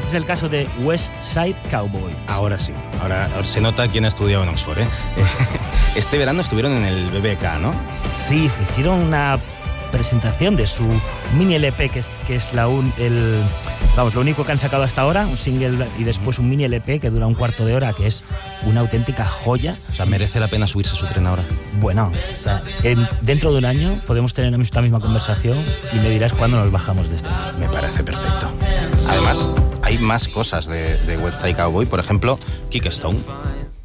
Este es el caso de West Side Cowboy. Ahora sí, ahora se nota quién ha estudiado en Oxford, ¿eh? Este verano estuvieron en el BBK, ¿no? Sí, hicieron una presentación de su mini LP, que es lo único que han sacado hasta ahora, un single y después un mini LP que dura un cuarto de hora, que es una auténtica joya. O sea, merece la pena subirse a su tren ahora. Bueno, o sea, dentro de un año podemos tener esta misma conversación y me dirás cuándo nos bajamos de este. Me parece perfecto. Además, hay más cosas de West Side Cowboy, por ejemplo, Kick Stone.